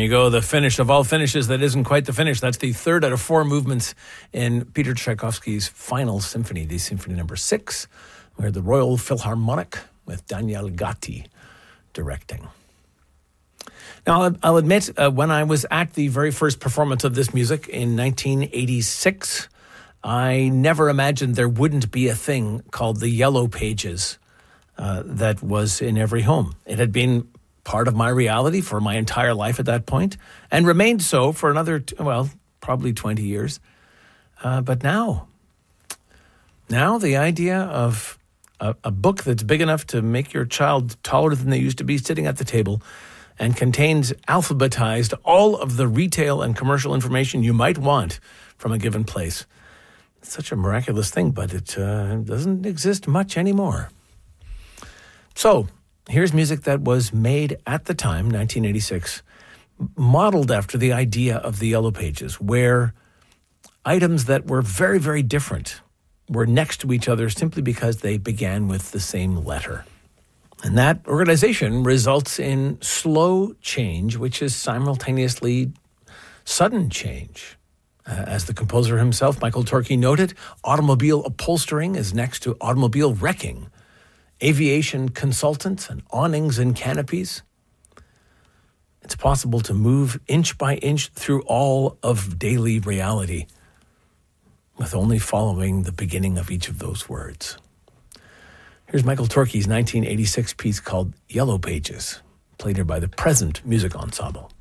you go. The finish of all finishes that isn't quite the finish. That's the third out of four movements in Peter Tchaikovsky's Final Symphony, the Symphony Number 6, where the Royal Philharmonic with Daniel Gatti directing. Now, I'll admit, when I was at the very first performance of this music in 1986, I never imagined there wouldn't be a thing called the Yellow Pages that was in every home. It had been part of my reality for my entire life at that point, and remained so for another, probably 20 years. But now the idea of a book that's big enough to make your child taller than they used to be sitting at the table and contains alphabetized all of the retail and commercial information you might want from a given place. It's such a miraculous thing, but it doesn't exist much anymore. So, here's music that was made at the time, 1986, modeled after the idea of the Yellow Pages, where items that were very, very different were next to each other simply because they began with the same letter. And that organization results in slow change, which is simultaneously sudden change. As the composer himself, Michael Torke, noted, automobile upholstering is next to automobile wrecking. Aviation consultants and awnings and canopies. It's possible to move inch by inch through all of daily reality with only following the beginning of each of those words. Here's Michael Torke's 1986 piece called Yellow Pages, played here by the Present Music Ensemble.